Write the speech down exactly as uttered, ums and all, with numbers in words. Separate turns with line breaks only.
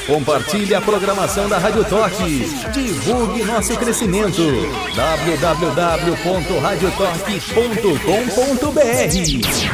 Compartilhe a programação da Rádio Torque. Divulgue nosso crescimento. w w w ponto rádio torque ponto com ponto b r